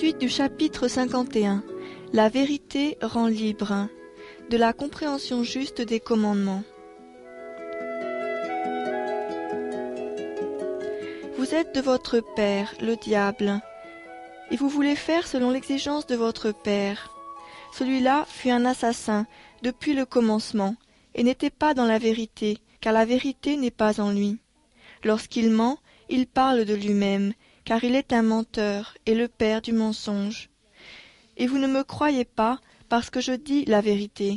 Suite du chapitre 51. La vérité rend libre. De la compréhension juste des commandements. Vous êtes de votre père, le diable, et vous voulez faire selon l'exigence de votre père. Celui-là fut un assassin depuis le commencement, et n'était pas dans la vérité, car la vérité n'est pas en lui. Lorsqu'il ment, il parle de lui-même, car il est un menteur et le père du mensonge. Et vous ne me croyez pas, parce que je dis la vérité.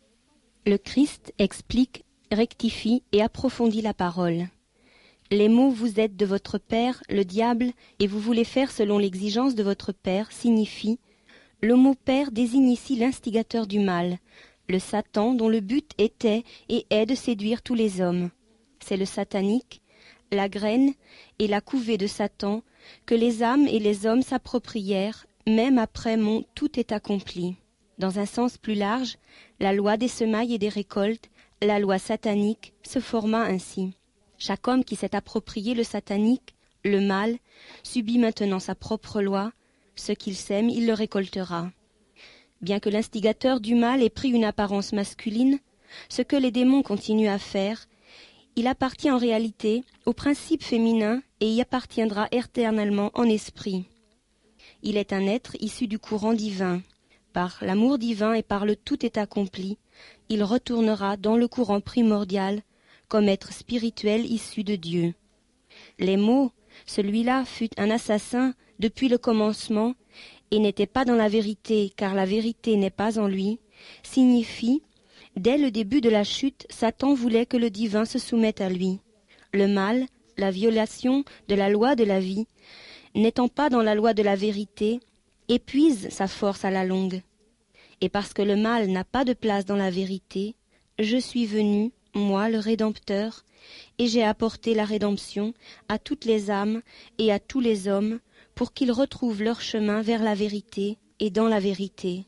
Le Christ explique, rectifie et approfondit la parole. Les mots « vous êtes de votre père, le diable, et vous voulez faire selon l'exigence de votre père » signifient le mot « père » désigne ici l'instigateur du mal, le Satan dont le but était et est de séduire tous les hommes. C'est le satanique, la graine et la couvée de Satan que les âmes et les hommes s'approprièrent, même après mon « tout est accompli ». Dans un sens plus large, la loi des semailles et des récoltes, la loi satanique, se forma ainsi. Chaque homme qui s'est approprié le satanique, le mal, subit maintenant sa propre loi. Ce qu'il sème, il le récoltera. Bien que l'instigateur du mal ait pris une apparence masculine, ce que les démons continuent à faire, il appartient en réalité au principe féminin et y appartiendra éternellement en esprit. Il est un être issu du courant divin. Par l'amour divin et par le tout est accompli, il retournera dans le courant primordial comme être spirituel issu de Dieu. Les mots « celui-là fut un assassin depuis le commencement et n'était pas dans la vérité car la vérité n'est pas en lui » signifient « dès le début de la chute, Satan voulait que le divin se soumette à lui. Le mal, la violation de la loi de la vie, n'étant pas dans la loi de la vérité, épuise sa force à la longue. Et parce que le mal n'a pas de place dans la vérité, je suis venu, moi le Rédempteur, et j'ai apporté la rédemption à toutes les âmes et à tous les hommes pour qu'ils retrouvent leur chemin vers la vérité et dans la vérité.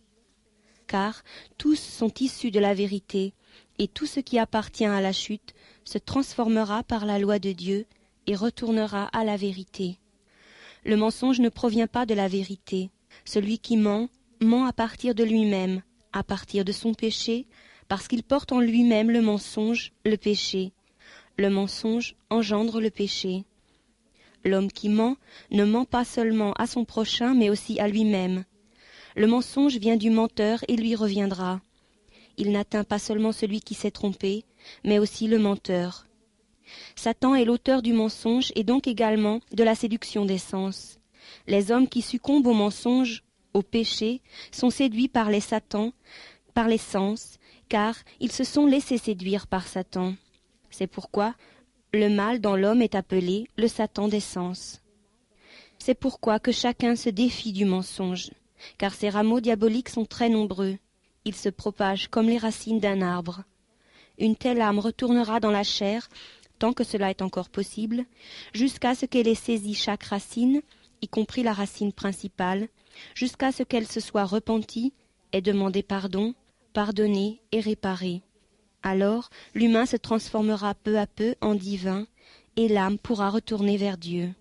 Car tous sont issus de la vérité, et tout ce qui appartient à la chute se transformera par la loi de Dieu et retournera à la vérité. Le mensonge ne provient pas de la vérité. Celui qui ment, ment à partir de lui-même, à partir de son péché, parce qu'il porte en lui-même le mensonge, le péché. Le mensonge engendre le péché. L'homme qui ment ne ment pas seulement à son prochain, mais aussi à lui-même. Le mensonge vient du menteur et lui reviendra. Il n'atteint pas seulement celui qui s'est trompé, mais aussi le menteur. Satan est l'auteur du mensonge et donc également de la séduction des sens. Les hommes qui succombent au mensonge, au péché, sont séduits par les Satans, par les sens, car ils se sont laissés séduire par Satan. C'est pourquoi le mal dans l'homme est appelé le Satan des sens. C'est pourquoi que chacun se défie du mensonge, car ces rameaux diaboliques sont très nombreux. Ils se propagent comme les racines d'un arbre. Une telle âme retournera dans la chair, tant que cela est encore possible, jusqu'à ce qu'elle ait saisi chaque racine, y compris la racine principale, jusqu'à ce qu'elle se soit repentie, ait demandé pardon, pardonnée et réparée. Alors l'humain se transformera peu à peu en divin, et l'âme pourra retourner vers Dieu.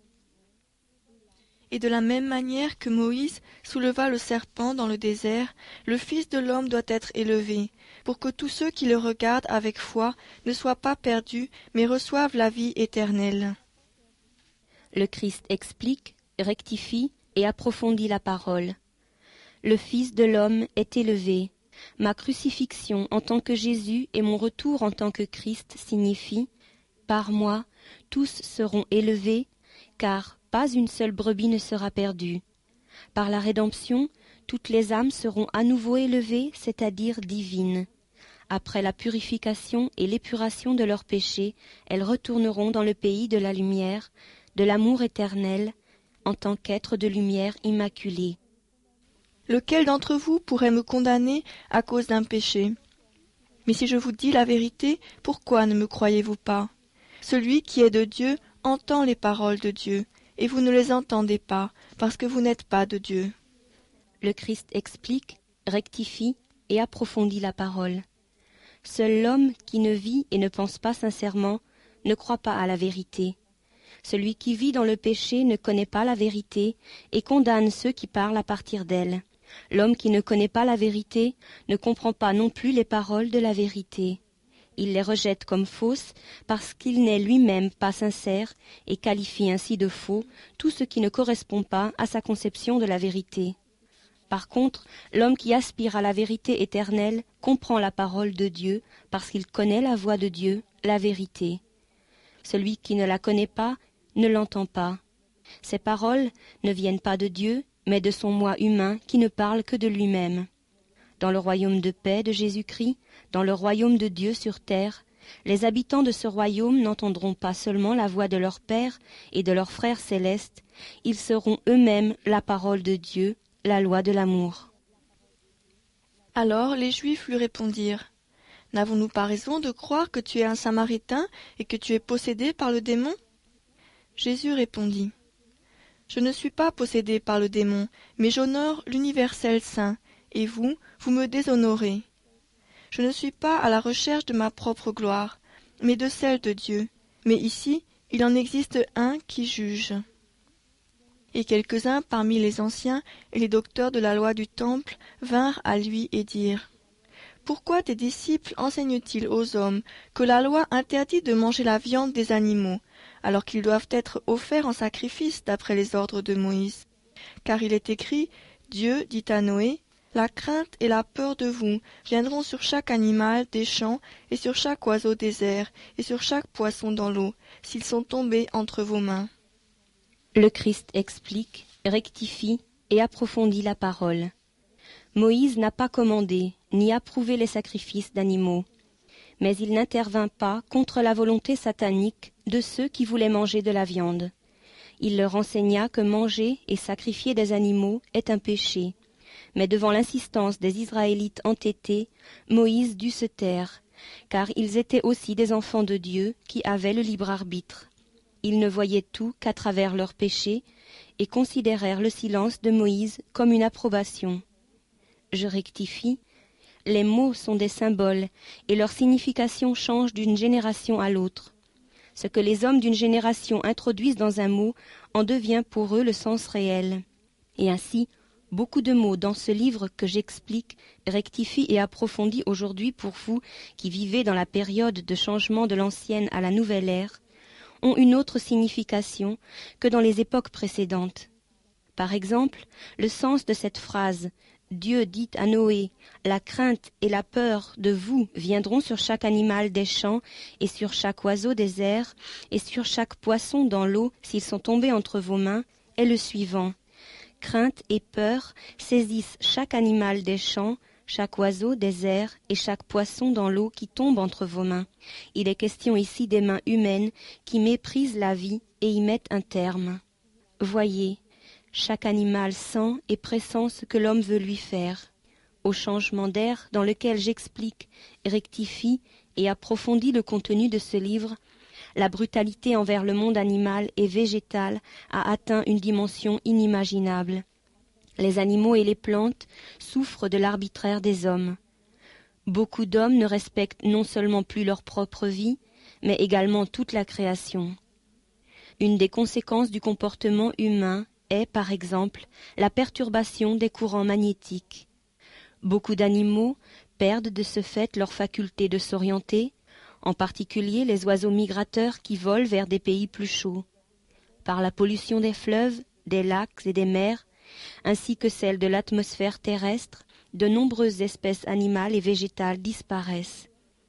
Et de la même manière que Moïse souleva le serpent dans le désert, le Fils de l'homme doit être élevé, pour que tous ceux qui le regardent avec foi ne soient pas perdus, mais reçoivent la vie éternelle. Le Christ explique, rectifie et approfondit la parole. Le Fils de l'homme est élevé. Ma crucifixion en tant que Jésus et mon retour en tant que Christ signifient « Par moi, tous seront élevés, car pas une seule brebis ne sera perdue. Par la rédemption, toutes les âmes seront à nouveau élevées, c'est-à-dire divines. Après la purification et l'épuration de leurs péchés, elles retourneront dans le pays de la lumière, de l'amour éternel, en tant qu'êtres de lumière immaculée. » Lequel d'entre vous pourrait me condamner à cause d'un péché? Mais si je vous dis la vérité, pourquoi ne me croyez-vous pas? Celui qui est de Dieu entend les paroles de Dieu, et vous ne les entendez pas, parce que vous n'êtes pas de Dieu. Le Christ explique, rectifie et approfondit la parole. Seul l'homme qui ne vit et ne pense pas sincèrement ne croit pas à la vérité. Celui qui vit dans le péché ne connaît pas la vérité et condamne ceux qui parlent à partir d'elle. L'homme qui ne connaît pas la vérité ne comprend pas non plus les paroles de la vérité. Il les rejette comme fausses parce qu'il n'est lui-même pas sincère et qualifie ainsi de faux tout ce qui ne correspond pas à sa conception de la vérité. Par contre, l'homme qui aspire à la vérité éternelle comprend la parole de Dieu parce qu'il connaît la voix de Dieu, la vérité. Celui qui ne la connaît pas ne l'entend pas. Ces paroles ne viennent pas de Dieu, mais de son moi humain qui ne parle que de lui-même. Dans le royaume de paix de Jésus-Christ, dans le royaume de Dieu sur terre, les habitants de ce royaume n'entendront pas seulement la voix de leur Père et de leurs frères célestes, ils seront eux-mêmes la parole de Dieu, la loi de l'amour. Alors les Juifs lui répondirent: N'avons-nous pas raison de croire que tu es un Samaritain et que tu es possédé par le démon? Jésus répondit: Je ne suis pas possédé par le démon, mais j'honore l'universel saint, et vous, vous me déshonorez. Je ne suis pas à la recherche de ma propre gloire, mais de celle de Dieu. Mais ici, il en existe un qui juge. Et quelques-uns parmi les anciens et les docteurs de la loi du temple vinrent à lui et dirent: Pourquoi tes disciples enseignent-ils aux hommes que la loi interdit de manger la viande des animaux, alors qu'ils doivent être offerts en sacrifice d'après les ordres de Moïse? Car il est écrit: Dieu dit à Noé: La crainte et la peur de vous viendront sur chaque animal des champs et sur chaque oiseau des airs et sur chaque poisson dans l'eau, s'ils sont tombés entre vos mains. Le Christ explique, rectifie et approfondit la parole. Moïse n'a pas commandé ni approuvé les sacrifices d'animaux, mais il n'intervint pas contre la volonté satanique de ceux qui voulaient manger de la viande. Il leur enseigna que manger et sacrifier des animaux est un péché. Mais devant l'insistance des Israélites entêtés, Moïse dut se taire, car ils étaient aussi des enfants de Dieu qui avaient le libre arbitre. Ils ne voyaient tout qu'à travers leurs péchés et considérèrent le silence de Moïse comme une approbation. Je rectifie, les mots sont des symboles et leur signification change d'une génération à l'autre. Ce que les hommes d'une génération introduisent dans un mot en devient pour eux le sens réel. Et ainsi, beaucoup de mots dans ce livre que j'explique, rectifie et approfondis aujourd'hui pour vous qui vivez dans la période de changement de l'ancienne à la nouvelle ère, ont une autre signification que dans les époques précédentes. Par exemple, le sens de cette phrase « Dieu dit à Noé, la crainte et la peur de vous viendront sur chaque animal des champs et sur chaque oiseau des airs et sur chaque poisson dans l'eau s'ils sont tombés entre vos mains » est le suivant. Crainte et peur saisissent chaque animal des champs, chaque oiseau des airs et chaque poisson dans l'eau qui tombe entre vos mains. Il est question ici des mains humaines qui méprisent la vie et y mettent un terme. Voyez, chaque animal sent et pressent ce que l'homme veut lui faire. Au changement d'air dans lequel j'explique, rectifie et approfondis le contenu de ce livre, la brutalité envers le monde animal et végétal a atteint une dimension inimaginable. Les animaux et les plantes souffrent de l'arbitraire des hommes. Beaucoup d'hommes ne respectent non seulement plus leur propre vie, mais également toute la création. Une des conséquences du comportement humain est, par exemple, la perturbation des courants magnétiques. Beaucoup d'animaux perdent de ce fait leur faculté de s'orienter, en particulier les oiseaux migrateurs qui volent vers des pays plus chauds. Par la pollution des fleuves, des lacs et des mers, ainsi que celle de l'atmosphère terrestre, de nombreuses espèces animales et végétales disparaissent.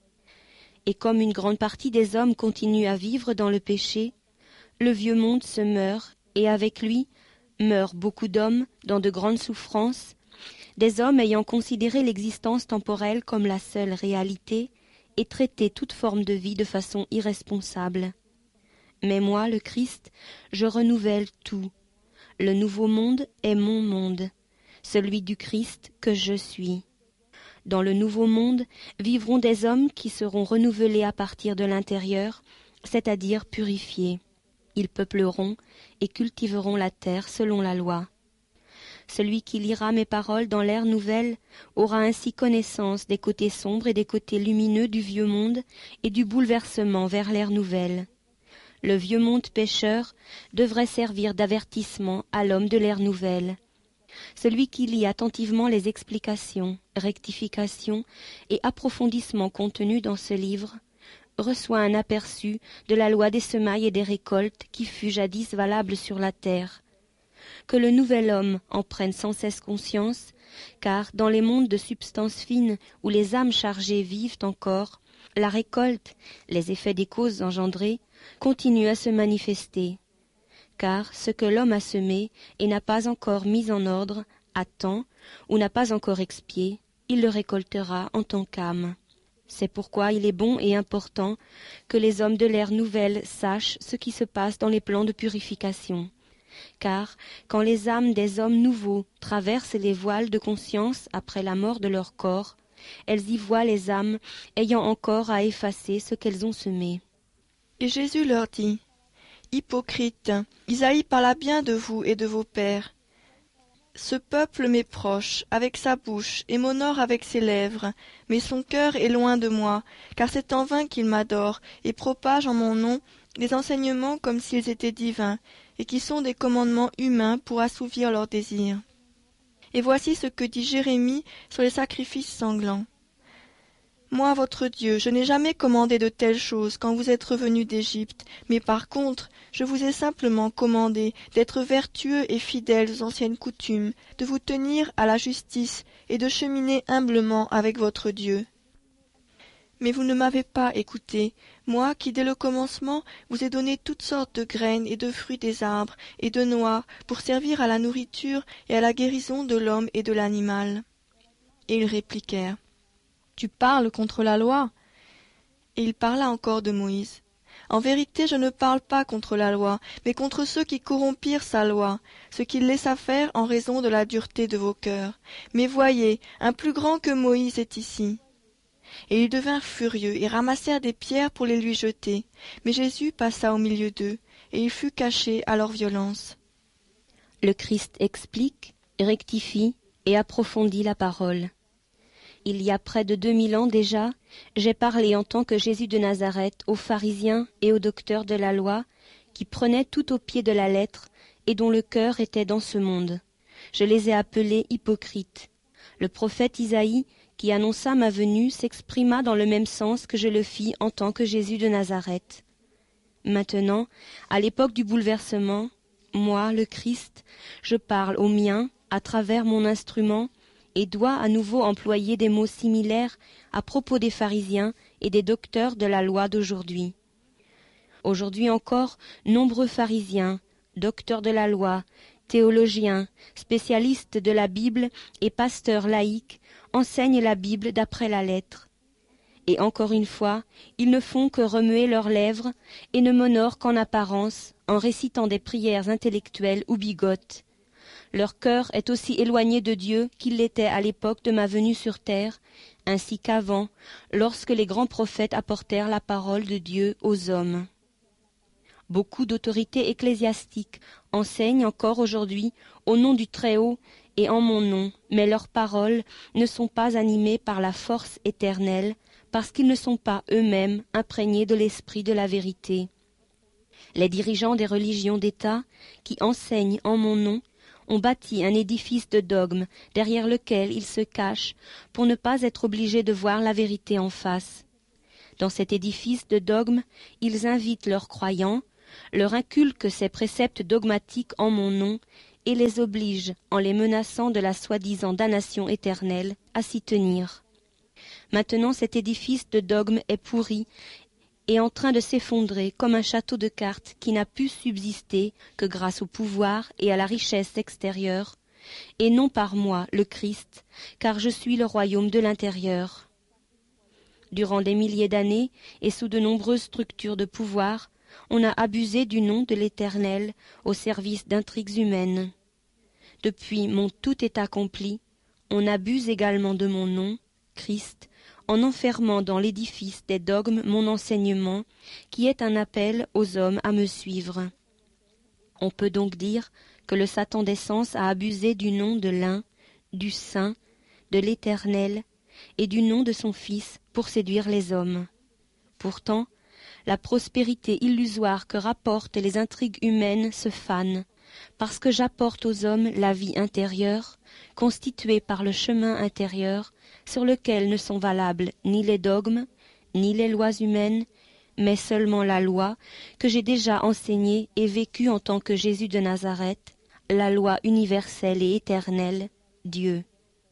Et comme une grande partie des hommes continue à vivre dans le péché, le vieux monde se meurt, et avec lui meurent beaucoup d'hommes dans de grandes souffrances, des hommes ayant considéré l'existence temporelle comme la seule réalité et traité toute forme de vie de façon irresponsable. Mais moi, le Christ, je renouvelle tout. Le nouveau monde est mon monde, celui du Christ que je suis. Dans le nouveau monde vivront des hommes qui seront renouvelés à partir de l'intérieur, c'est-à-dire purifiés. Ils peupleront et cultiveront la terre selon la loi. Celui qui lira mes paroles dans l'ère nouvelle aura ainsi connaissance des côtés sombres et des côtés lumineux du vieux monde et du bouleversement vers l'ère nouvelle. le vieux monde pécheur devrait servir d'avertissement à l'homme de l'ère nouvelle. Celui qui lit attentivement les explications, rectifications et approfondissements contenus dans ce livre reçoit un aperçu de la loi des semailles et des récoltes qui fut jadis valable sur la terre. Que le nouvel homme en prenne sans cesse conscience, car dans les mondes de substances fines où les âmes chargées vivent encore, la récolte, les effets des causes engendrées, continuent à se manifester. Car ce que l'homme a semé et n'a pas encore mis en ordre à temps, ou n'a pas encore expié, il le récoltera en tant qu'âme. C'est pourquoi il est bon et important que les hommes de l'ère nouvelle sachent ce qui se passe dans les plans de purification. Car quand les âmes des hommes nouveaux traversent les voiles de conscience après la mort de leur corps, elles y voient les âmes ayant encore à effacer ce qu'elles ont semé. Et Jésus leur dit, « Hypocrites, Isaïe parla bien de vous et de vos pères. Ce peuple m'est proche avec sa bouche et m'honore avec ses lèvres, mais son cœur est loin de moi, car c'est en vain qu'ils m'adorent et propagent en mon nom des enseignements comme s'ils étaient divins, et qui sont des commandements humains pour assouvir leurs désirs. » Et voici ce que dit Jérémie sur les sacrifices sanglants. Moi, votre Dieu, je n'ai jamais commandé de telles choses quand vous êtes revenus d'Égypte, mais par contre, je vous ai simplement commandé d'être vertueux et fidèles aux anciennes coutumes, de vous tenir à la justice et de cheminer humblement avec votre Dieu. Mais vous ne m'avez pas écouté, moi qui dès le commencement vous ai donné toutes sortes de graines et de fruits des arbres et de noix pour servir à la nourriture et à la guérison de l'homme et de l'animal. Et ils répliquèrent, « Tu parles contre la loi ?» Et il parla encore de Moïse. « En vérité, je ne parle pas contre la loi, mais contre ceux qui corrompirent sa loi, ce qu'il laissa faire en raison de la dureté de vos cœurs. Mais voyez, un plus grand que Moïse est ici. » Et ils devinrent furieux et ramassèrent des pierres pour les lui jeter. Mais Jésus passa au milieu d'eux, et il fut caché à leur violence. Le Christ explique, rectifie et approfondit la parole. Il y a près de 2000 ans déjà, j'ai parlé en tant que Jésus de Nazareth aux pharisiens et aux docteurs de la loi, qui prenaient tout au pied de la lettre et dont le cœur était dans ce monde. Je les ai appelés hypocrites. Le prophète Isaïe, qui annonça ma venue, s'exprima dans le même sens que je le fis en tant que Jésus de Nazareth. Maintenant, à l'époque du bouleversement, moi, le Christ, je parle aux miens à travers mon instrument et dois à nouveau employer des mots similaires à propos des pharisiens et des docteurs de la loi d'aujourd'hui. Aujourd'hui encore, nombreux pharisiens, docteurs de la loi, théologiens, spécialistes de la Bible et pasteurs laïcs enseignent la Bible d'après la lettre. Et encore une fois, ils ne font que remuer leurs lèvres et ne m'honorent qu'en apparence, en récitant des prières intellectuelles ou bigotes. Leur cœur est aussi éloigné de Dieu qu'il l'était à l'époque de ma venue sur terre, ainsi qu'avant, lorsque les grands prophètes apportèrent la parole de Dieu aux hommes. Beaucoup d'autorités ecclésiastiques enseignent encore aujourd'hui au nom du Très-Haut et en mon nom, mais leurs paroles ne sont pas animées par la force éternelle, parce qu'ils ne sont pas eux-mêmes imprégnés de l'esprit de la vérité. Les dirigeants des religions d'État, qui enseignent en mon nom, ont bâti un édifice de dogmes derrière lequel ils se cachent pour ne pas être obligés de voir la vérité en face. Dans cet édifice de dogmes, ils invitent leurs croyants, leur inculquent ces préceptes dogmatiques en mon nom et les obligent, en les menaçant de la soi-disant damnation éternelle, à s'y tenir. Maintenant cet édifice de dogmes est pourri et en train de s'effondrer comme un château de cartes qui n'a pu subsister que grâce au pouvoir et à la richesse extérieure, et non par moi, le Christ, car je suis le royaume de l'intérieur. Durant des milliers d'années, et sous de nombreuses structures de pouvoir, on a abusé du nom de l'Éternel au service d'intrigues humaines. Depuis mon tout est accompli, on abuse également de mon nom, Christ, en enfermant dans l'édifice des dogmes mon enseignement, qui est un appel aux hommes à me suivre. On peut donc dire que le Satan des sens a abusé du nom de l'un, du Saint, de l'Éternel, et du nom de son Fils pour séduire les hommes. Pourtant, la prospérité illusoire que rapportent les intrigues humaines se fane, parce que j'apporte aux hommes la vie intérieure, constituée par le chemin intérieur, sur lequel ne sont valables ni les dogmes, ni les lois humaines, mais seulement la loi que j'ai déjà enseignée et vécue en tant que Jésus de Nazareth, la loi universelle et éternelle, Dieu.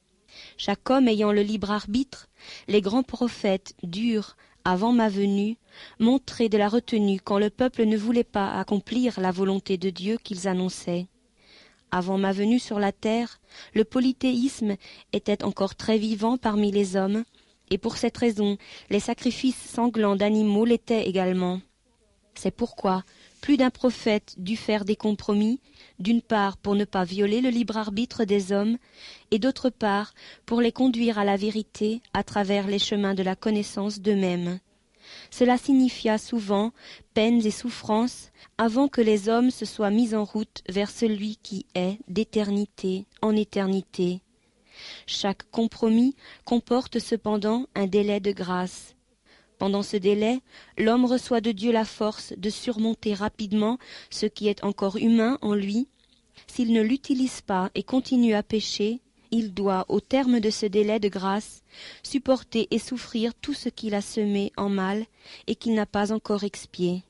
Chaque homme ayant le libre arbitre, les grands prophètes durent, avant ma venue, montrer de la retenue quand le peuple ne voulait pas accomplir la volonté de Dieu qu'ils annonçaient. Avant ma venue sur la terre, le polythéisme était encore très vivant parmi les hommes, et pour cette raison, les sacrifices sanglants d'animaux l'étaient également. C'est pourquoi plus d'un prophète dut faire des compromis, d'une part pour ne pas violer le libre arbitre des hommes, et d'autre part pour les conduire à la vérité à travers les chemins de la connaissance d'eux-mêmes. Cela signifia souvent peines et souffrances avant que les hommes se soient mis en route vers celui qui est d'éternité en éternité. Chaque compromis comporte cependant un délai de grâce. Pendant ce délai, l'homme reçoit de Dieu la force de surmonter rapidement ce qui est encore humain en lui. S'il ne l'utilise pas et continue à pécher, il doit, au terme de ce délai de grâce, supporter et souffrir tout ce qu'il a semé en mal et qu'il n'a pas encore expié.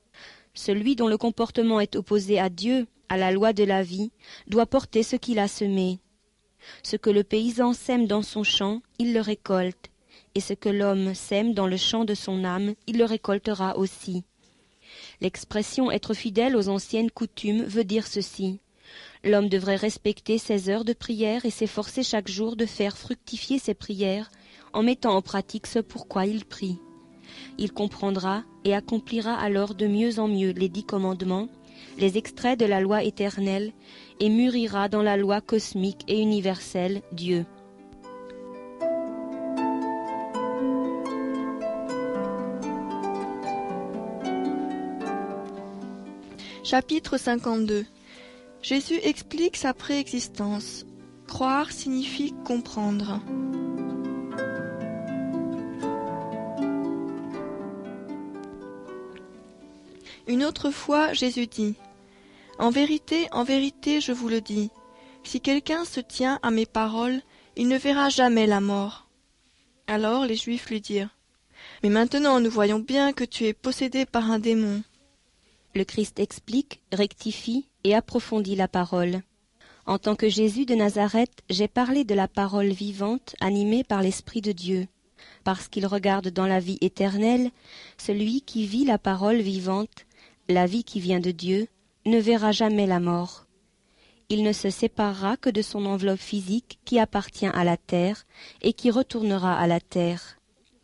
Celui dont le comportement est opposé à Dieu, à la loi de la vie, doit porter ce qu'il a semé. Ce que le paysan sème dans son champ, il le récolte, et ce que l'homme sème dans le champ de son âme, il le récoltera aussi. L'expression « être fidèle aux anciennes coutumes » veut dire ceci. L'homme devrait respecter ses heures de prière et s'efforcer chaque jour de faire fructifier ses prières en mettant en pratique ce pourquoi il prie. Il comprendra et accomplira alors de mieux en mieux les 10 commandements, les extraits de la loi éternelle, et mûrira dans la loi cosmique et universelle, Dieu. Chapitre 52. Jésus explique sa préexistence. Croire signifie comprendre. Une autre fois, Jésus dit : en vérité, je vous le dis, si quelqu'un se tient à mes paroles, il ne verra jamais la mort. Alors les Juifs lui dirent : mais maintenant nous voyons bien que tu es possédé par un démon. Le Christ explique, rectifie et approfondit la parole. En tant que Jésus de Nazareth, j'ai parlé de la parole vivante animée par l'Esprit de Dieu. Parce qu'il regarde dans la vie éternelle, celui qui vit la parole vivante, la vie qui vient de Dieu, ne verra jamais la mort. Il ne se séparera que de son enveloppe physique qui appartient à la terre et qui retournera à la terre.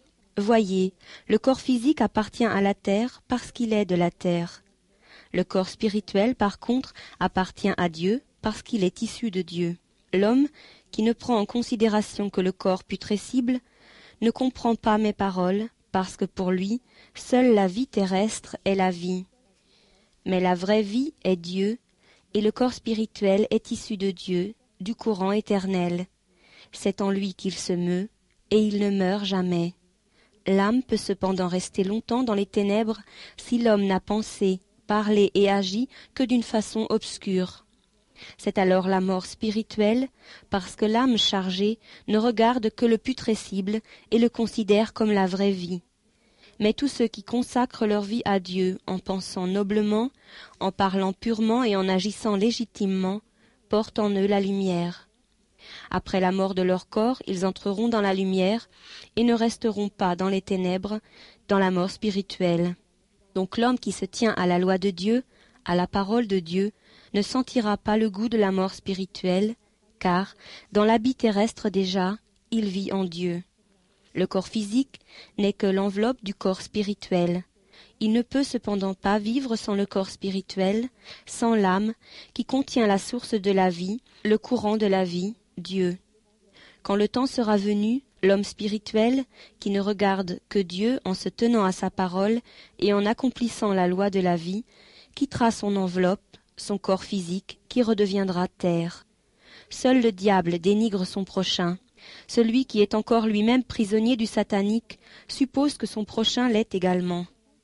Voyez, le corps physique appartient à la terre parce qu'il est de la terre. Le corps spirituel, par contre, appartient à Dieu parce qu'il est issu de Dieu. L'homme, qui ne prend en considération que le corps putrescible, ne comprend pas mes paroles, parce que pour lui, seule la vie terrestre est la vie. Mais la vraie vie est Dieu, et le corps spirituel est issu de Dieu, du courant éternel. C'est en lui qu'il se meut, et il ne meurt jamais. L'âme peut cependant rester longtemps dans les ténèbres si l'homme n'a pensé, parlé et agi que d'une façon obscure. C'est alors la mort spirituelle, parce que l'âme chargée ne regarde que le putrescible et le considère comme la vraie vie. Mais tous ceux qui consacrent leur vie à Dieu en pensant noblement, en parlant purement et en agissant légitimement, portent en eux la lumière. Après la mort de leur corps, ils entreront dans la lumière et ne resteront pas dans les ténèbres, dans la mort spirituelle. Donc l'homme qui se tient à la loi de Dieu, à la parole de Dieu, ne sentira pas le goût de la mort spirituelle, car, dans l'habit terrestre déjà, il vit en Dieu. Le corps physique n'est que l'enveloppe du corps spirituel. Il ne peut cependant pas vivre sans le corps spirituel, sans l'âme, qui contient la source de la vie, le courant de la vie, Dieu. Quand le temps sera venu, l'homme spirituel, qui ne regarde que Dieu en se tenant à sa parole et en accomplissant la loi de la vie, quittera son enveloppe, son corps physique, qui redeviendra terre. Seul le diable dénigre son prochain. Celui qui est encore lui-même prisonnier du satanique suppose que son prochain l'est également.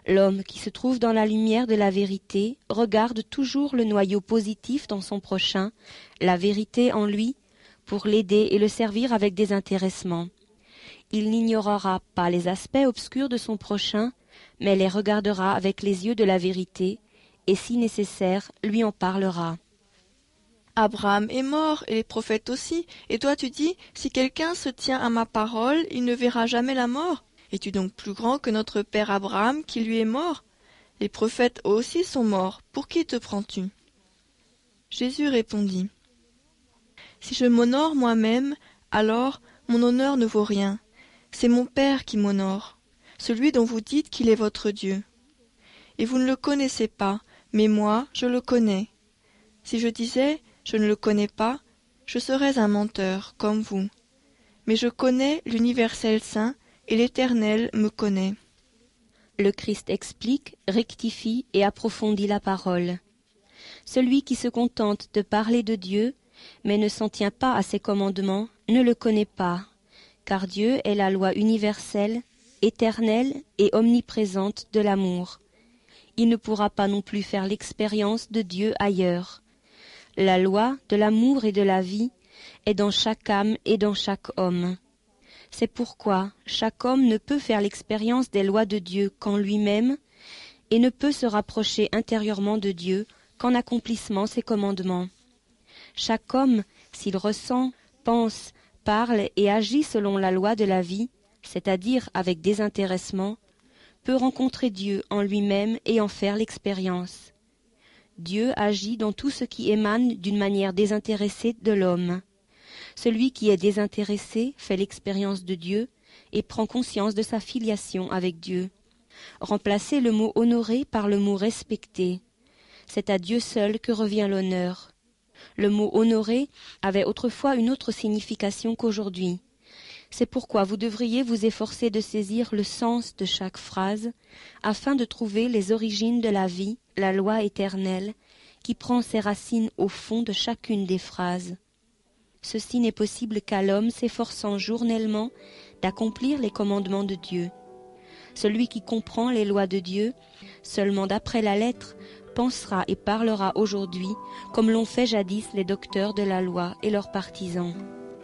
L'homme qui se trouve dans la lumière de la vérité regarde toujours le noyau positif dans son prochain, la vérité en lui, pour l'aider et le servir avec désintéressement. Il n'ignorera pas les aspects obscurs de son prochain, mais les regardera avec les yeux de la vérité, et si nécessaire, lui en parlera. Abraham est mort, et les prophètes aussi, et toi tu dis, si quelqu'un se tient à ma parole, il ne verra jamais la mort. Es-tu donc plus grand que notre père Abraham qui lui est mort? Les prophètes aussi sont morts, pour qui te prends-tu? Jésus répondit, si je m'honore moi-même, alors mon honneur ne vaut rien. C'est mon Père qui m'honore, celui dont vous dites qu'il est votre Dieu. Et vous ne le connaissez pas, mais moi je le connais. Si je disais, je ne le connais pas, je serais un menteur, comme vous. Mais je connais l'universel saint, et l'Éternel me connaît. Le Christ explique, rectifie et approfondit la parole. Celui qui se contente de parler de Dieu, mais ne s'en tient pas à ses commandements, ne le connaît pas, car Dieu est la loi universelle, éternelle et omniprésente de l'amour. Il ne pourra pas non plus faire l'expérience de Dieu ailleurs. La loi de l'amour et de la vie est dans chaque âme et dans chaque homme. C'est pourquoi chaque homme ne peut faire l'expérience des lois de Dieu qu'en lui-même et ne peut se rapprocher intérieurement de Dieu qu'en accomplissant ses commandements. Chaque homme, s'il ressent, pense, parle et agit selon la loi de la vie, c'est-à-dire avec désintéressement, peut rencontrer Dieu en lui-même et en faire l'expérience. Dieu agit dans tout ce qui émane d'une manière désintéressée de l'homme. Celui qui est désintéressé fait l'expérience de Dieu et prend conscience de sa filiation avec Dieu. Remplacez le mot honorer par le mot respecter. C'est à Dieu seul que revient l'honneur. Le mot honorer avait autrefois une autre signification qu'aujourd'hui. C'est pourquoi vous devriez vous efforcer de saisir le sens de chaque phrase, afin de trouver les origines de la vie, la loi éternelle, qui prend ses racines au fond de chacune des phrases. Ceci n'est possible qu'à l'homme s'efforçant journellement d'accomplir les commandements de Dieu. Celui qui comprend les lois de Dieu, seulement d'après la lettre, pensera et parlera aujourd'hui comme l'ont fait jadis les docteurs de la loi et leurs partisans.